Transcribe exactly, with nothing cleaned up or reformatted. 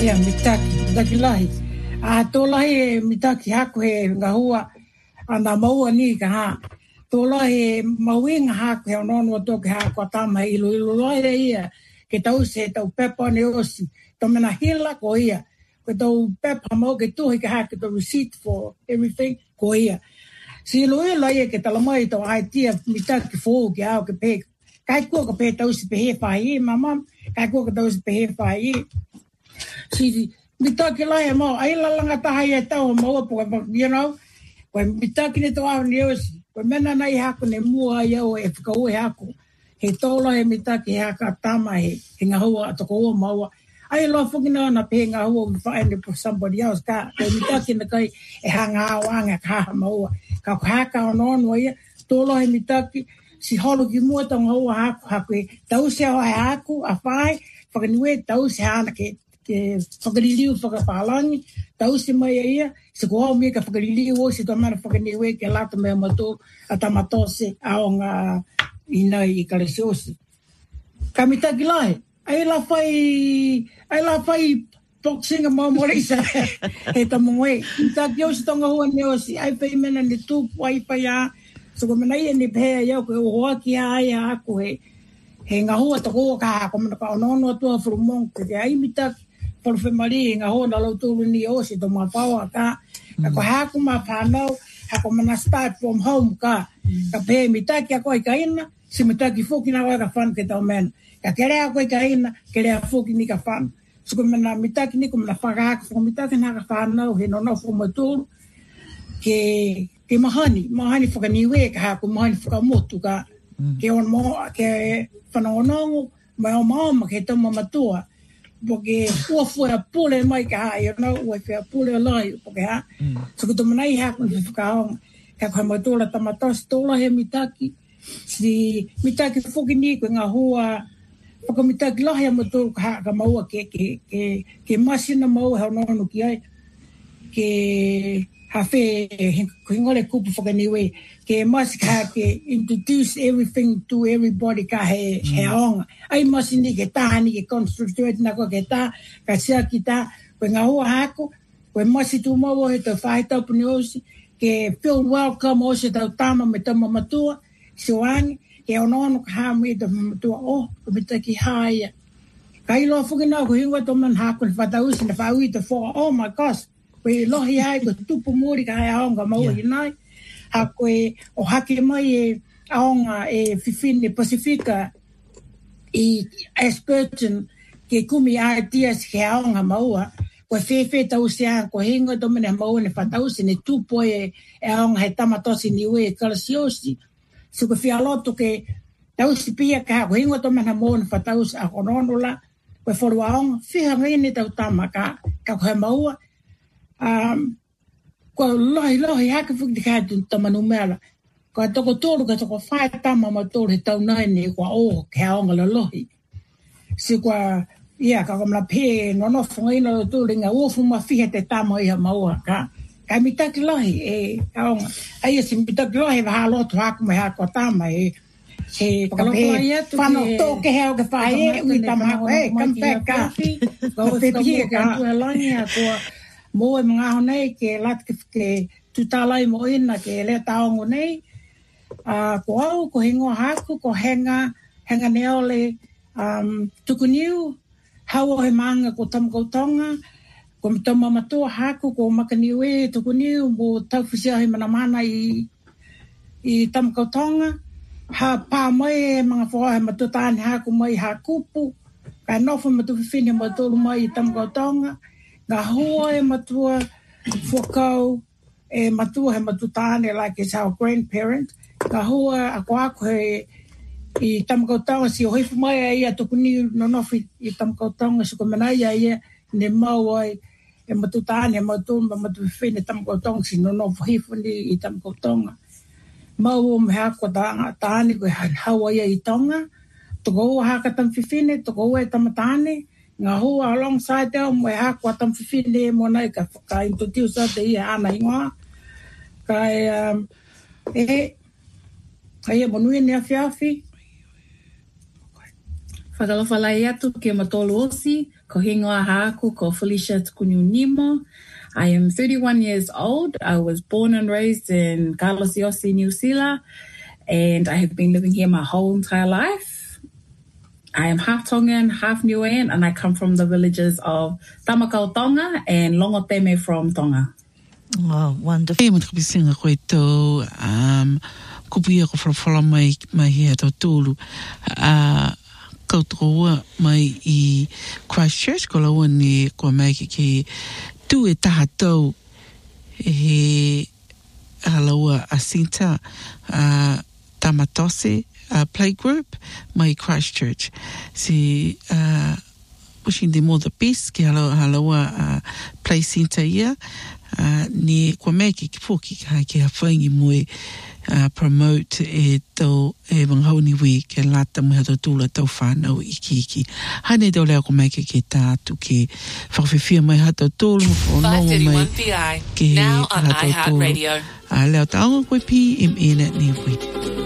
Ia, mitaki, mitaki lahi. A tō lahi e mitaki haku he ngahua ana maua ni ka ha. Tō lahi e mauinga haku he onono toke haku a tama ilu ilu loire ia. Ke tau se tau pepa ne osi. Tau mena hila ko ia. Ke tau pepa mau ke tuhi ke haku the receipt for everything ko ia. Si ilu ilu ia ke talamai tau haitia mitaki fōu ke au ke pe. Kai kua ka pe tau si pehe whai i, mamam. Kai kua ka tau si pehe whai i. Si mitaki lai mo ai la langa taha ia tau mo po you know when mitaki ne to au news when mena nai haku ne mua ia o e fika o haku he tola he mitaki haka tama he he ngahua to ko mo ai lo fukina na pe ngahua find for somebody else ka he mitaki ne kai e hanga wanga ka mo ka haka no no ia tola he mitaki si holo ki mua to ngahua haku haku tau se ho haku a fai fakaniwe tau se ana ke ke whakariliu whakapalangi, tau se mai ia, se koha mea ka whakariliu o se tamana whakaniwe ke lata mea mato a tamatose ao ngā inai i karesiosi. Ka mitaki lai, ai la whai, ai la whai boxing a maumorisa he tamongoe. Mitaki o se tonga hua ne osi, ai whai mena ne tūpu ai whai a, so ko mena ia ne pēa iau ke ohoa ki a ai a aku he, he ngā hua ta koa ka hako mana ka onono atua whurumong, ke ai mitaki, por fe mari nga ho na lo tu ni o si to ma pawa ka ko ha ku ma whanau ha ko mana start from home ka ka pe mitaki ko ka ina si mitaki foki na wa ka fan ke to men ka kere ko ka ina kere foki ni ka fan so ko mana mitaki ni ko mana faga ko mitaki na ka whanau he no no fo mo tu ke ke mahani mahani foka ni we ka ko mahani foka motu ka ke on mo ke whanonongo ma o mama ke to mama tua porque ua foi a pule mai ka ha you know ua foi a pule lai porque ha so que tomanai ha con ficar ka ka mo tola tamatos tola he mitaki si mitaki foki ni ko nga hua porque mitaki la he mo to ka ka mau ke ke ke ke masina mau ha no no ki ai ke ha fe ko ngole kupu foki ni we ke mas ka ke introduce everything to everybody ka he he on ai masini ke ta ni ke construct na ko ke ta ka sia kita ko nga ho hako ko masi tu mo ho to fight up news ke feel welcome o se ta tama me tama matua so an ke ono ka me to matua o ko bitaki haya kai lo fu na ko hingo to man hako fa ta usi na fa ui to for oh my gosh we lo hi ai ko tupu mori ka ha on ga mo inai a koe o hake mai e aonga e Fifine Pasifika i Ashburton ke kumi a dias ke aonga maua koe whewhe tau se a koe hingo domine maua ne whatausi ne tupo e aonga he tamatosi ni ue e kalasiosi so koe whialoto ke tausi pia ka koe hingo domine maua ne whatausi a kononola koe whoro aonga whiha ngini tau tamaka ka koe maua um, ko lohi lohi haka fuki te kātu tamanu mela. Ko toko tōru ka toko whae tama ma tōru he tau nai ni kua o ke haonga la lohi. Si kua, ia, ka kamana pē no no whangaina o tōru ngā uofu ma whiha te tama iha maua ka. Ka mitaki lohi e haonga. Aia si mitaki lohi wa halotu haku mai hako tama e he ka pē whano tō ke heo ke whae e ui tama hako e kam pē ka. Ka o te pia ka. Ka langi a kua mo e mga honei ke latke ke tutalai mo ina ke le taongo nei a uh, ko au ko hingo haku ko henga henga neole um tukuniu hawa he manga ko tamkautonga ko tama matua haku ko makaniwe tukuniu mo taufusia he mana mana i i tamkautonga ha pa mai mga fo he matutani haku mai hakupu ka nofu matufini matulu mai tamkautonga nga hoa e matua whakau e matua he matutane like it's our grandparent. Nga hoa a koako he i tamakautanga si o hifu mai a ia tukuni no nofi i tamakautanga si ko manai a ia ne mau ai e matutane e matua matufine tamakautanga si no nofi hifu ni i tamakautanga. Mau o me hako taani ko he hawa ia i tonga. Toko ua haka tamfifine, toko ua e tamatane. Nga hua alongside teo mo e hako atam whiwhine mo nei ka whaka introduce te ia ana ingoa. Ka e, um, e, ka ia monui ni awhi awhi. Whakalawhalai atu ke matolu osi, ko hingoa haaku, ko Felicia Tukununimo. I am thirty-one years old. I was born and raised in Kalasiosi, New Zealand, and I have been living here my whole entire life. I am half Tongan, half Niuean, and I come from the villages of Tamakau Tonga and Longoteme from Tonga. Oh, wonderful. E matakipisinga koe tau, um, kupia ko whalawhala mai, mai hea tau tōlu. Uh, Kautokoa mai I Christchurch, ko laua ni kua mai ki ke tu e taha tau he halaua Asinta uh, Tamatose uh, playgroup mai Christchurch. Si uh, wishing them all the best ki halaua, halaua uh, play center ia uh, ni kua mai ki poki ka ki hawhaingi moe Uh, promote e tau e manghauni wi ke lata mo hato tula tau whanau iki iki. Hane tau lea ko mai ke ke tātu ke whakawhiwhia mai hato tulu whanau mai ke hato tulu. A leo taonga koe pi im ena ni wi.